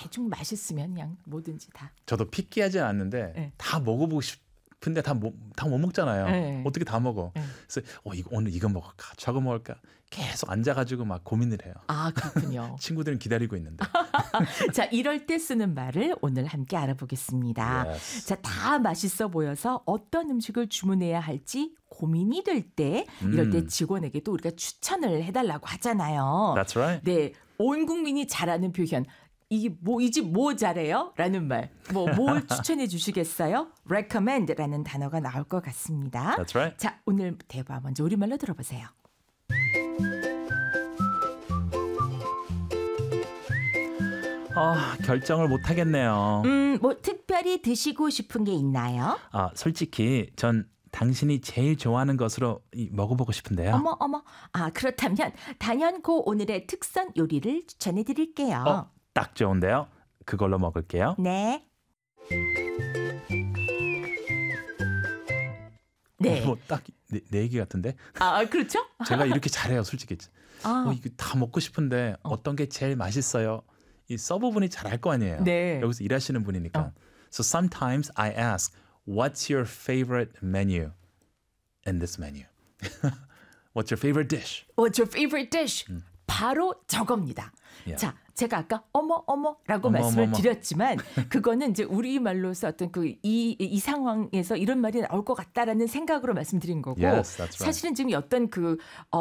대충 맛있으면 그냥 뭐든지 다. 저도 피끼하지 않는데 네. 다 먹어보고 싶은데 다 못 먹잖아요. 네. 어떻게 다 먹어? 네. 그래서 오늘 이거 먹을까? 저거 먹을까? 계속 앉아가지고 막 고민을 해요. 아, 그렇군요. 친구들은 기다리고 있는데. 자, 이럴 때 쓰는 말을 오늘 함께 알아보겠습니다. Yes. 자, 다 맛있어 보여서 어떤 음식을 주문해야 할지 고민이 될 때 이럴 때 직원에게 또 우리가 추천을 해달라고 하잖아요. That's right. 네, 온 국민이 잘 아는 표현. 이 집 뭐 잘해요? 라는 말. 뭘 추천해 주시겠어요? recommend라는 단어가 나올 것 같습니다. That's right. 자, 오늘 대화 먼저 우리말로 들어보세요. 결정을 못 하겠네요. 뭐 특별히 드시고 싶은 게 있나요? 솔직히 전 당신이 제일 좋아하는 것으로 먹어보고 싶은데요. 어머. 아, 그렇다면 단연코 오늘의 특선 요리를 추천해 드릴게요. 딱 좋은데요. 그걸로 먹을게요. 네. 네. 딱 내 얘기 같은데. 아, 그렇죠? 제가 이렇게 잘해요, 솔직히. 아, 이거 다 먹고 싶은데 어떤 게 제일 맛있어요? 이 서버분이 잘 알 거 아니에요. 네. 여기서 일하시는 분이니까. So sometimes I ask, what's your favorite menu in this menu? What's your favorite dish? What's your favorite dish? 바로 저겁니다. Yeah. 자, 제가 아까 어머라고 말씀을 드렸지만 그거는 이제 우리말로서 어떤 이 상황에서 이런 말이 나올 것 같다라는 생각으로 말씀드린 거고 Yes, that's right. 사실은 지금 어떤 그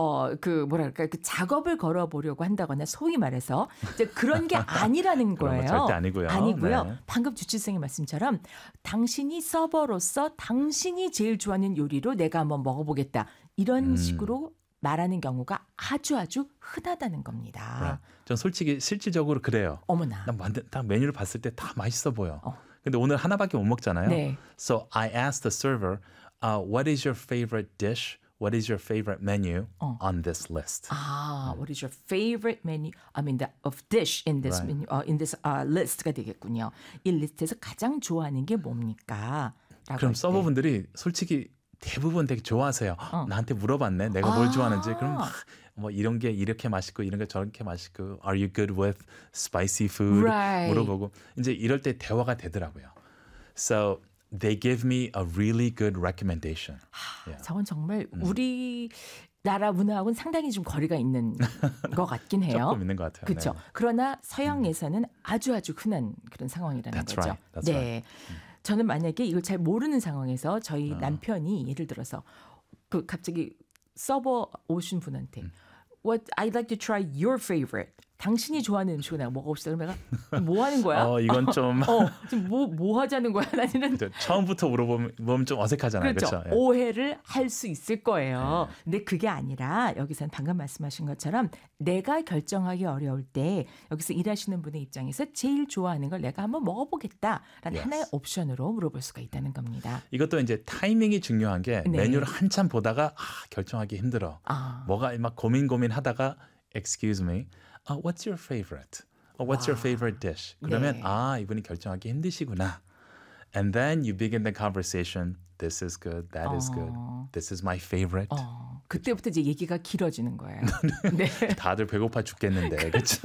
작업을 걸어보려고 한다거나 소위 말해서 이제 그런 게 아니라는 그런 건 거예요. 절대 아니고요. 아니고요. 네. 방금 주치생의 말씀처럼 당신이 서버로서 당신이 제일 좋아하는 요리로 내가 한번 먹어보겠다. 이런 식으로 말하는 경우가 아주 흔하다는 겁니다. Right. 전 솔직히 실질적으로 그래요. 어머나. 딱 메뉴를 봤을 때 다 맛있어 보여. 근데 오늘 하나밖에 못 먹잖아요. 네. So I asked the server, what is your favorite dish? What is your favorite menu on this list? What is your favorite menu? of dish in this Right. menu, in this list가 되겠군요. 이 리스트에서 가장 좋아하는 게 뭡니까? 라고 그럼 할 때. 서버분들이 솔직히 대부분 되게 좋아하세요. 나한테 물어봤네. 내가 뭘 좋아하는지. 그럼 뭐 이런 게 이렇게 맛있고 이런 게 저렇게 맛있고 Are you good with spicy food? Right. 물어보고 이제 이럴 때 대화가 되더라고요. So they give me a really good recommendation. Yeah. 저건 정말 우리나라 문화하고는 상당히 좀 거리가 있는 것 같긴 해요. 조금 있는 것 같아요. 그렇죠. 네. 그러나 서양에서는 아주 흔한 그런 상황이라는 That's 거죠. right. That's 네. right. 저는 만약에 이걸 잘 모르는 상황에서 저희 남편이 예를 들어서 갑자기 서버 오신 분한테 What I'd like to try your favorite. 당신이 좋아하는 음식을 내가 먹어봅시다. 그러면 내가 뭐 하는 거야? 이건 좀 지금 뭐 하자는 거야? 나는 처음부터 물어보면 좀 어색하잖아요. 그렇죠. 그렇죠? 예. 오해를 할 수 있을 거예요. 근데 그게 아니라 여기서는 방금 말씀하신 것처럼 내가 결정하기 어려울 때 여기서 일하시는 분의 입장에서 제일 좋아하는 걸 내가 한번 먹어보겠다라는 Yes. 하나의 옵션으로 물어볼 수가 있다는 겁니다. 이것도 이제 타이밍이 중요한 게 네. 메뉴를 한참 보다가 결정하기 힘들어. 뭐가 막 고민하다가 Excuse me, what's your favorite? What's your favorite dish? 그러면 네. 이분이 결정하기 힘드시구나. And then you begin the conversation. This is good. That is good. This is my favorite. 그때부터 이제 얘기가 길어지는 거예요. 네. 다들 배고파 죽겠는데. 그렇죠?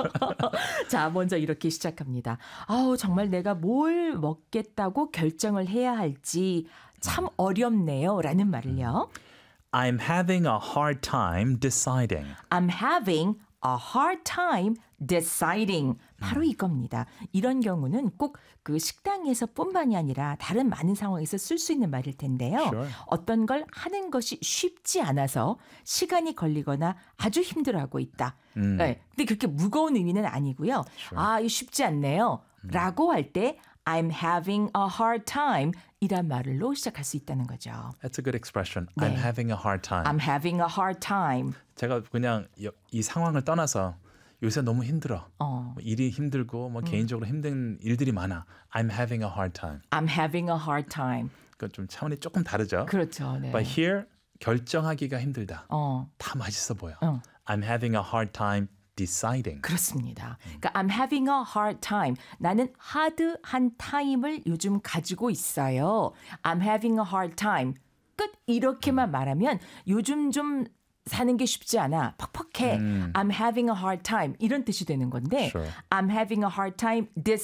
자, 먼저 이렇게 시작합니다. 정말 내가 뭘 먹겠다고 결정을 해야 할지 참 어렵네요. 라는 말을요. I'm having a hard time deciding. I'm having a hard time deciding. 바로 이겁니다. 이런 경우는 꼭 그 식당에서뿐만이 아니라 다른 많은 상황에서 쓸 수 있는 말일 텐데요. Sure. 어떤 걸 하는 것이 쉽지 않아서 시간이 걸리거나 아주 힘들어하고 있다. 네. 근데 그렇게 무거운 의미는 아니고요. 이거 쉽지 않네요. 라고 할 때 I'm having a hard time 이란 말로 시작할 수 있다는 거죠. That's a good expression. 네. I'm having a hard time. I'm having a hard time. 제가 그냥 이 상황을 떠나서 요새 너무 힘들어. 일이 힘들고 개인적으로 힘든 일들이 많아. I'm having a hard time. I'm having a hard time. 그건 좀 차원이 조금 다르죠. 그렇죠. 네. But here 결정하기가 힘들다. 다 맛있어 보여. I'm having a hard time deciding. 그렇습니다. 그러니까 I'm having a hard time. 나는 하드한 타임을 요즘 가지고 있어요. I'm having a hard time. 끝. 이렇게만 말하면 요즘 좀 사는 게 쉽지 않아. 퍽퍽해. I'm having a hard time. 이런 뜻이 되는 건데 Sure. I'm having a hard time